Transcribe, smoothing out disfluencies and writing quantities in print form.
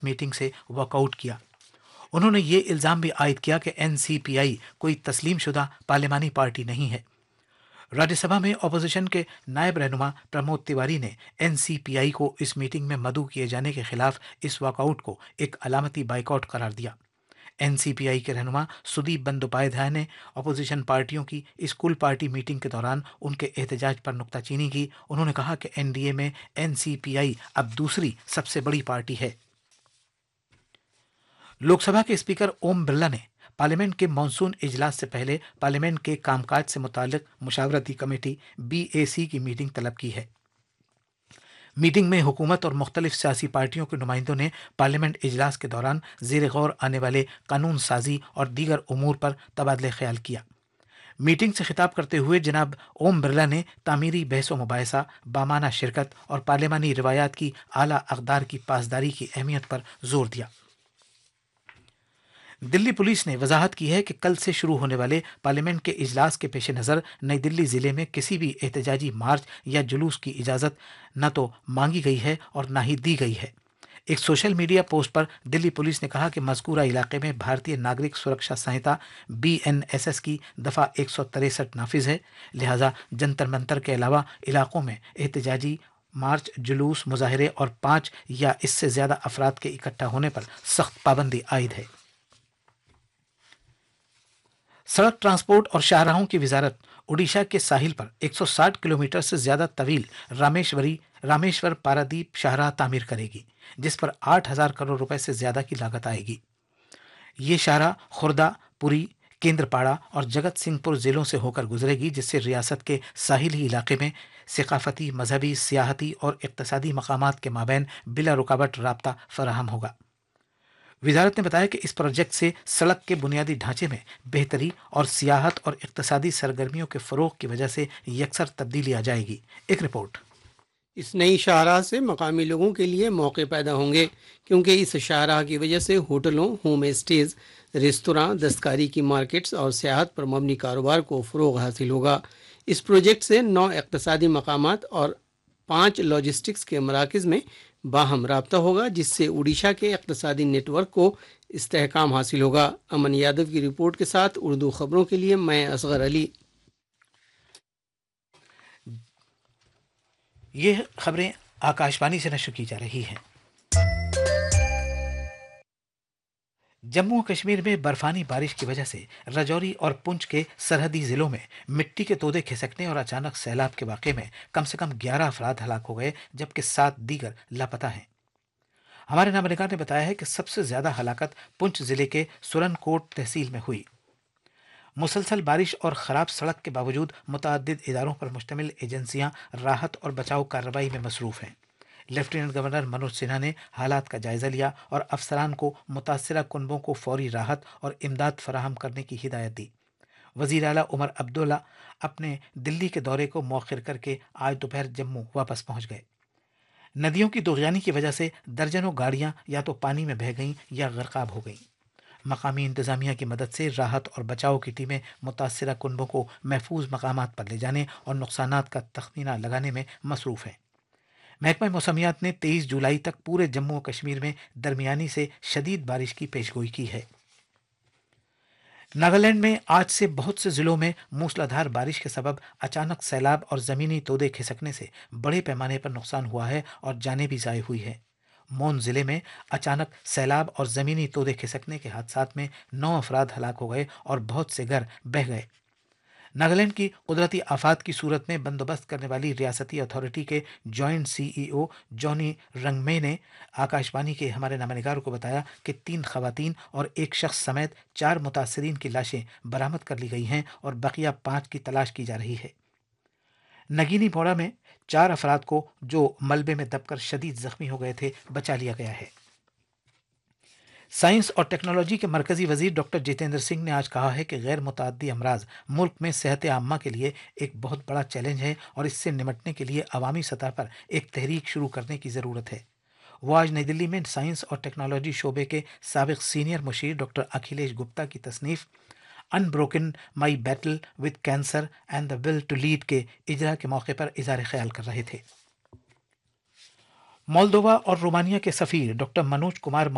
Meeting سے walk out کیا۔ انہوں نے یہ الزام بھی عائد کیا کہ این سی پی آئی کوئی تسلیم شدہ پارلیمانی پارٹی نہیں ہے۔ راجیہ سبھا میں اپوزیشن کے نائب رہنما پرمود تیواری نے این سی پی آئی کو اس میٹنگ میں مدعو کیے جانے کے خلاف اس واک آؤٹ کو ایک علامتی بائیکاٹ قرار دیا۔ این سی پی آئی کے رہنما سدیپ بندوپادھیائے نے اپوزیشن پارٹیوں کی اس کل پارٹی میٹنگ کے دوران ان کے احتجاج پر نکتہ چینی کی۔ انہوں نے کہا کہ این ڈی اے میں این سی پی آئی اب دوسری سب سے بڑی پارٹی ہے۔ لوک سبھا کے اسپیکر اوم برلا نے پارلیمنٹ کے مانسون اجلاس سے پہلے پارلیمنٹ کے کام کاج سے متعلق مشاورتی کمیٹی بی اے سی کی میٹنگ طلب کی ہے۔ میٹنگ میں حکومت اور مختلف سیاسی پارٹیوں کے نمائندوں نے پارلیمنٹ اجلاس کے دوران زیر غور آنے والے قانون سازی اور دیگر امور پر تبادلہ خیال کیا۔ میٹنگ سے خطاب کرتے ہوئے جناب اوم برلا نے تعمیری بحث و مباحثہ، بامانہ شرکت اور پارلیمانی روایات کی اعلیٰ اقدار کی پاسداری کی اہمیت پر زور دیا۔ دلی پولیس نے وضاحت کی ہے کہ کل سے شروع ہونے والے پارلیمنٹ کے اجلاس کے پیش نظر نئی دلی ضلع میں کسی بھی احتجاجی مارچ یا جلوس کی اجازت نہ تو مانگی گئی ہے اور نہ ہی دی گئی ہے۔ ایک سوشل میڈیا پوسٹ پر دلی پولیس نے کہا کہ مذکورہ علاقے میں بھارتیہ ناگرک سرکشا سنہتا BNSS کی دفعہ 163 نافذ ہے، لہذا جنتر منتر کے علاوہ علاقوں میں احتجاجی مارچ، جلوس، مظاہرے اور 5 یا اس سے زیادہ افراد کے اکٹھا ہونے پر سخت پابندی عائد ہے۔ سڑک ٹرانسپورٹ اور شاہراہوں کی وزارت اڈیشہ کے ساحل پر 160 کلومیٹر سے زیادہ طویل رامیشور پارادیپ شاہراہ تعمیر کرے گی، جس پر 8,000 کروڑ روپے سے زیادہ کی لاگت آئے گی۔ یہ شاہراہ خوردہ، پوری، کیندرپاڑا اور جگت سنگھ پور ضلعوں سے ہو کر گزرے گی، جس سے ریاست کے ساحلی علاقے میں ثقافتی، مذہبی، سیاحتی اور اقتصادی مقامات کے مابین بلا رکاوٹ رابطہ فراہم ہوگا۔ وزارت نے بتایا کہ اس پروجیکٹ سے سڑک کے بنیادی ڈھانچے میں بہتری اور سیاحت اور اقتصادی سرگرمیوں کے فروغ کی وجہ سے یکسر تبدیلی آ جائے گی۔ ایک رپورٹ۔ اس نئی شاہراہ سے مقامی لوگوں کے لیے موقع پیدا ہوں گے، کیونکہ اس شاہراہ کی وجہ سے ہوٹلوں، ہوم اسٹیز، ریستوراں، دستکاری کی مارکیٹس اور سیاحت پر مبنی کاروبار کو فروغ حاصل ہوگا۔ اس پروجیکٹ سے 9 اقتصادی مقامات اور 5 لاجسٹکس کے مراکز میں باہم رابطہ ہوگا، جس سے اڈیشہ کے اقتصادی نیٹ ورک کو استحکام حاصل ہوگا۔ امن یادو کی رپورٹ کے ساتھ اردو خبروں کے لیے میں اصغر علی۔ یہ خبریں آکاشوانی سے نشر کی جا رہی ہیں۔ جموں و کشمیر میں برفانی بارش کی وجہ سے رجوری اور پنچ کے سرحدی ضلعوں میں مٹی کے تودے کھسکنے اور اچانک سیلاب کے واقعے میں کم سے کم 11 افراد ہلاک ہو گئے، جبکہ 7 دیگر لاپتہ ہیں۔ ہمارے نامہ نگار نے بتایا ہے کہ سب سے زیادہ ہلاکت پنچ ضلع کے سورن کوٹ تحصیل میں ہوئی۔ مسلسل بارش اور خراب سڑک کے باوجود متعدد اداروں پر مشتمل ایجنسیاں راحت اور بچاؤ کارروائی میں مصروف ہیں۔ لیفٹیننٹ گورنر منوج سنہا نے حالات کا جائزہ لیا اور افسران کو متاثرہ کنبوں کو فوری راحت اور امداد فراہم کرنے کی ہدایت دی۔ وزیر اعلیٰ عمر عبداللہ اپنے دلی کے دورے کو مؤخر کر کے آج دوپہر جموں واپس پہنچ گئے۔ ندیوں کی دوغیانی کی وجہ سے درجنوں گاڑیاں یا تو پانی میں بہہ گئیں یا غرقاب ہو گئیں۔ مقامی انتظامیہ کی مدد سے راحت اور بچاؤ کی ٹیمیں متاثرہ کنبوں کو محفوظ مقامات پر لے جانے اور نقصانات کا تخمینہ لگانے میں مصروف ہیں۔ محکمہ موسمیات نے 23 جولائی تک پورے جموں و کشمیر میں درمیانی سے شدید بارش کی پیشگوئی کی ہے۔ ناگالینڈ میں آج سے بہت سے ضلعوں میں موسلادھار بارش کے سبب اچانک سیلاب اور زمینی تودے کھسکنے سے بڑے پیمانے پر نقصان ہوا ہے اور جانیں بھی ضائع ہوئی ہیں۔ مون ضلع میں اچانک سیلاب اور زمینی تودے کھسکنے کے حادثات میں 9 افراد ہلاک ہو گئے اور بہت سے گھر بہہ گئے۔ ناگالینڈ کی قدرتی آفات کی صورت میں بندوبست کرنے والی ریاستی اتھارٹی کے جوائنٹ CEO جونی رنگمے نے آکاشوانی کے ہمارے نامہ نگار کو بتایا کہ 3 خواتین اور 1 شخص سمیت 4 متاثرین کی لاشیں برآمد کر لی گئی ہیں اور بقیہ 5 کی تلاش کی جا رہی ہے۔ نگینی پوڑا میں 4 افراد کو جو ملبے میں دب کر شدید زخمی ہو گئے تھے بچا لیا گیا ہے۔ سائنس اور ٹیکنالوجی کے مرکزی وزیر ڈاکٹر جتیندر سنگھ نے آج کہا ہے کہ غیر متعدی امراض ملک میں صحت عامہ کے لیے ایک بہت بڑا چیلنج ہے اور اس سے نمٹنے کے لیے عوامی سطح پر ایک تحریک شروع کرنے کی ضرورت ہے۔ وہ آج نئی دلی میں سائنس اور ٹیکنالوجی شعبے کے سابق سینئر مشیر ڈاکٹر اکھلیش گپتا کی تصنیف ان broken my battle with cancer and the will to lead کے اجرا کے موقع پر اظہار خیال کر رہے تھے۔ مولدووا اور رومانیہ کے سفیر ڈاکٹر منوج کمار